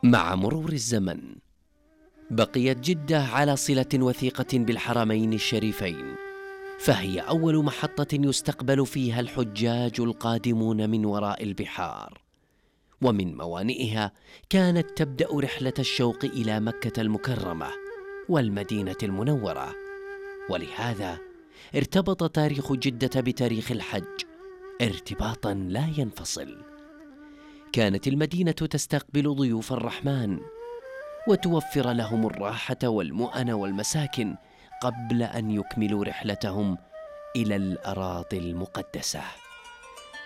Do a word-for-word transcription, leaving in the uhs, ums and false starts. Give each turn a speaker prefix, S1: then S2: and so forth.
S1: مع مرور الزمن بقيت جدة على صلة وثيقة بالحرمين الشريفين، فهي أول محطة يستقبل فيها الحجاج القادمون من وراء البحار، ومن موانئها كانت تبدأ رحلة الشوق إلى مكة المكرمة والمدينة المنورة. ولهذا ارتبط تاريخ جدة بتاريخ الحج ارتباطا لا ينفصل. كانت المدينة تستقبل ضيوف الرحمن وتوفر لهم الراحة والمؤن والمساكن قبل أن يكملوا رحلتهم إلى الأراضي المقدسة.